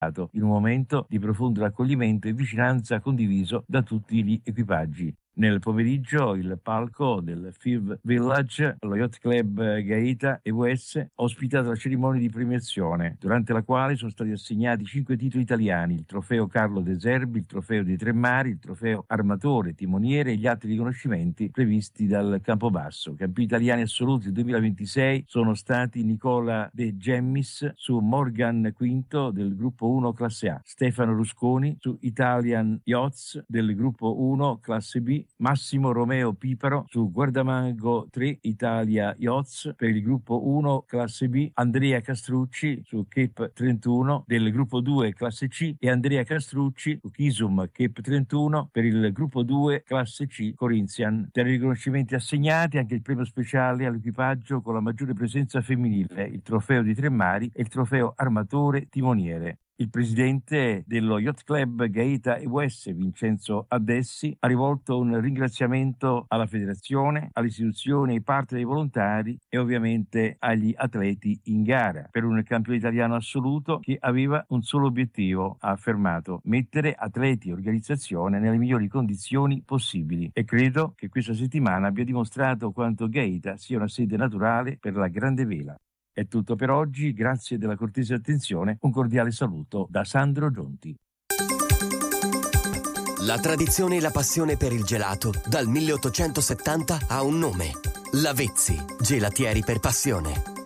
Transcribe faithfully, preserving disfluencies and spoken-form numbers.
in un momento di profondo raccoglimento e vicinanza condiviso da tutti gli equipaggi. Nel pomeriggio il palco del Fiv Village, lo Yacht Club Gaeta E W S, ha ospitato la cerimonia di premiazione, durante la quale sono stati assegnati cinque titoli italiani: il trofeo Carlo De Zerbi, il trofeo dei Tre Mari, il trofeo Armatore, Timoniere e gli altri riconoscimenti previsti dal Campobasso. Campioni italiani assoluti duemilaventisei sono stati Nicola De Gemmis su Morgan Quinto del gruppo uno classe A, Stefano Rusconi su Italian Yachts del gruppo uno classe B, Massimo Romeo Piparo su Guardamango tre Italia Yachts per il gruppo uno classe B, Andrea Castrucci su Cape trentuno del gruppo due classe C e Andrea Castrucci su Kisum Cape trentuno per il gruppo due classe C Corinthian. Tra i riconoscimenti assegnati anche il premio speciale all'equipaggio con la maggiore presenza femminile, il trofeo di Tre Mari e il trofeo Armatore Timoniere. Il presidente dello Yacht Club Gaeta E W S, Vincenzo Addessi, ha rivolto un ringraziamento alla federazione, alle istituzioni, ai partner e ai volontari e ovviamente agli atleti in gara per un campione italiano assoluto che aveva un solo obiettivo, ha affermato: mettere atleti e organizzazione nelle migliori condizioni possibili. E credo che questa settimana abbia dimostrato quanto Gaeta sia una sede naturale per la grande vela. È tutto per oggi, grazie della cortese attenzione, un cordiale saluto da Sandro Giunti. La tradizione e la passione per il gelato dal milleottocentosettanta ha un nome: Lavezzi, gelatieri per passione.